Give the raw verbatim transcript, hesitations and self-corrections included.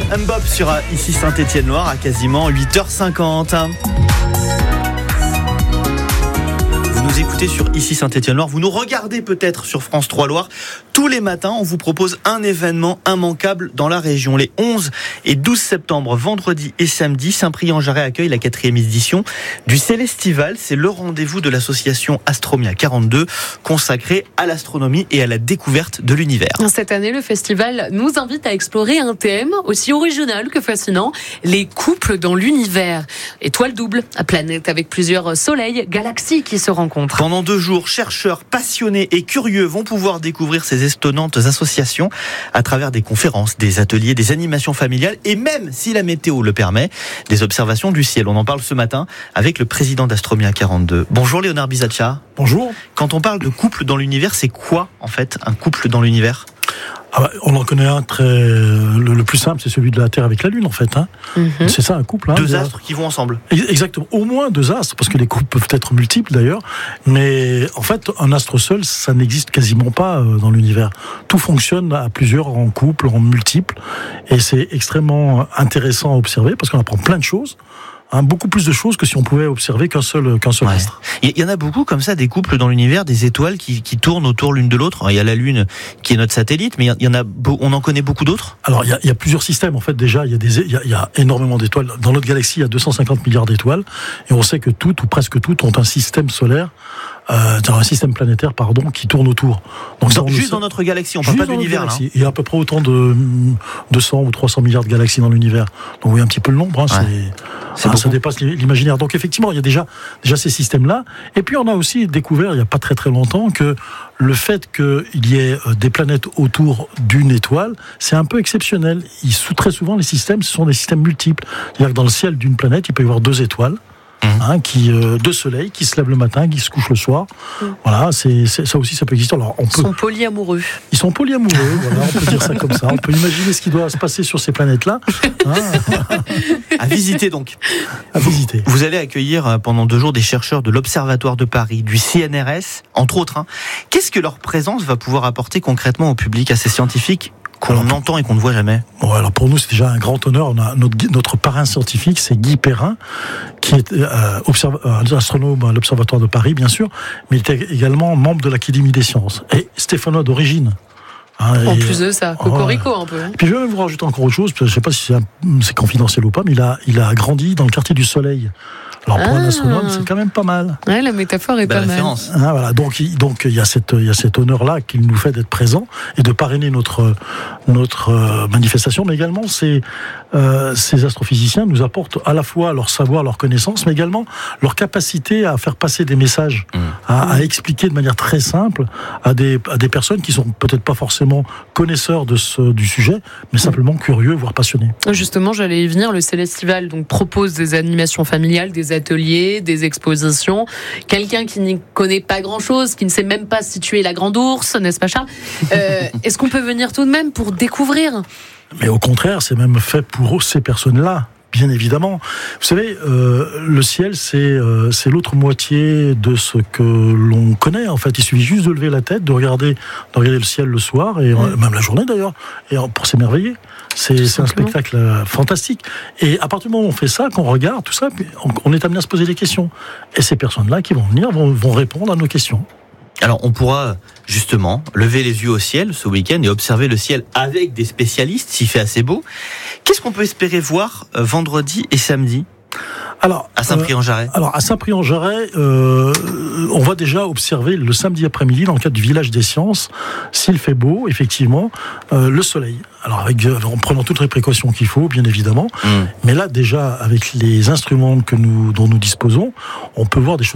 Mbop sur ici Saint-Étienne-Loire à quasiment huit heures cinquante. Vous nous écoutez sur ici Saint-Étienne-Loire, vous nous regardez peut-être sur France trois Loire. Tous les matins, on vous propose un événement immanquable dans la région. Les onze et douze septembre, vendredi et samedi, Saint-Prix-en-Jarret accueille la quatrième édition du Célestival. C'est le rendez-vous de l'association Astromia quarante-deux, consacré à l'astronomie et à la découverte de l'univers. Cette année, le festival nous invite à explorer un thème aussi original que fascinant, les couples dans l'univers. Étoiles doubles, planètes avec plusieurs soleils, galaxies qui se rencontrent. Pendant deux jours, chercheurs passionnés et curieux vont pouvoir découvrir ces étonnantes associations à travers des conférences, des ateliers, des animations familiales et même, si la météo le permet, des observations du ciel. On en parle ce matin avec le président d'Astromia quarante-deux. Bonjour Léonard Bisaccia. Bonjour. Quand on parle de couple dans l'univers, c'est quoi en fait un couple dans l'univers ? Ah bah, on en connaît un très le, le plus simple, c'est celui de la Terre avec la Lune en fait. Hein. Mm-hmm. C'est ça un couple. Hein, deux de... astres qui vont ensemble. Exactement, au moins deux astres, parce que les couples peuvent être multiples d'ailleurs. Mais en fait, un astre seul, ça n'existe quasiment pas euh, dans l'univers. Tout fonctionne à plusieurs, en couple, en multiples, et c'est extrêmement intéressant à observer parce qu'on apprend plein de choses. Hein, beaucoup plus de choses que si on pouvait observer qu'un seul, qu'un seul ouais. astre. Il y en a beaucoup comme ça, des couples dans l'univers, des étoiles qui, qui tournent autour l'une de l'autre. Alors, il y a la Lune qui est notre satellite, mais il y en a, on en connaît beaucoup d'autres. Alors il y a, il y a plusieurs systèmes en fait. Déjà, il y a des, il y a, il y a énormément d'étoiles. Dans notre galaxie, il y a deux cent cinquante milliards d'étoiles, et on sait que toutes ou presque toutes ont un système solaire. Euh, dans un système planétaire, pardon, qui tourne autour. Donc, dans, juste dans notre galaxie, on parle pas de l'univers. Là, hein. Il y a à peu près autant de deux cents ou trois cents milliards de galaxies dans l'univers. Donc vous voyez un petit peu le nombre, hein, ouais. c'est, hein, ça dépasse l'imaginaire. Donc effectivement, il y a déjà, déjà ces systèmes-là. Et puis on a aussi découvert, il n'y a pas très très longtemps, que le fait qu'il y ait des planètes autour d'une étoile, c'est un peu exceptionnel. Il, très souvent, les systèmes, ce sont des systèmes multiples. C'est-à-dire que dans le ciel d'une planète, il peut y avoir deux étoiles. Hein, qui, euh, deux soleils qui se lèvent le matin, qui se couchent le soir. Mmh. Voilà, c'est, c'est, ça aussi, ça peut exister. Alors, on peut, ils sont polyamoureux. Ils sont polyamoureux, voilà, on peut dire ça comme ça. On peut imaginer ce qui doit se passer sur ces planètes-là. Hein. À visiter donc. À visiter. Vous allez accueillir pendant deux jours des chercheurs de l'Observatoire de Paris, du C N R S, entre autres. Hein. Qu'est-ce que leur présence va pouvoir apporter concrètement au public, à ces scientifiques qu'on alors, entend et qu'on ne voit jamais? Bon, alors pour nous, c'est déjà un grand honneur. On a notre, notre parrain scientifique, c'est Guy Perrin, qui est euh, observ- euh, astronome à l'Observatoire de Paris, bien sûr, mais il était également membre de l'Académie des sciences. Et stéphanois d'origine. Hein, en et, plus de ça, cocorico euh, un peu. Hein. Et puis je vais même vous rajouter encore autre chose, parce que je ne sais pas si c'est, un, c'est confidentiel ou pas, mais il a, il a grandi dans le quartier du Soleil. Alors pour ah. un astronome, c'est quand même pas mal. Ouais, la métaphore est Belle pas référence. mal. Ah, voilà. Donc, il, donc il y a cette, il y a cet honneur-là qu'il nous fait d'être présent et de parrainer notre notre euh, manifestation, mais également ces euh, ces astrophysiciens nous apportent à la fois leur savoir, leur connaissance, mais également leur capacité à faire passer des messages, mmh. à, à expliquer de manière très simple à des à des personnes qui sont peut-être pas forcément connaisseurs de ce du sujet, mais simplement mmh. curieux, voire passionnés. Justement, j'allais y venir. Le Célestival donc propose des animations familiales, des ateliers, des expositions. Quelqu'un qui n'y connaît pas grand-chose, qui ne sait même pas situer la Grande Ourse, n'est-ce pas Charles ? euh, Est-ce qu'on peut venir tout de même pour découvrir ? Mais au contraire, c'est même fait pour ces personnes-là. Bien évidemment. Vous savez, euh, le ciel, c'est, euh, c'est l'autre moitié de ce que l'on connaît. En fait, il suffit juste de lever la tête, de regarder, de regarder le ciel le soir, et mmh. même la journée d'ailleurs, et pour s'émerveiller. C'est, c'est un spectacle fantastique. Et à partir du moment où on fait ça, qu'on regarde tout ça, on, on est amené à se poser des questions. Et ces personnes-là qui vont venir vont, vont répondre à nos questions. Alors, on pourra justement lever les yeux au ciel ce week-end et observer le ciel avec des spécialistes, s'il fait assez beau. Qu'est-ce qu'on peut espérer voir vendredi et samedi ? Alors, à Saint-Prix-en-Jarret. Euh, alors, à Saint-Prix-en-Jarret, euh, on va déjà observer le samedi après-midi, dans le cadre du village des sciences, s'il fait beau, effectivement, euh, le soleil. Alors, avec, en prenant toutes les précautions qu'il faut, bien évidemment. Mmh. Mais là, déjà, avec les instruments que nous, dont nous disposons, on peut voir des choses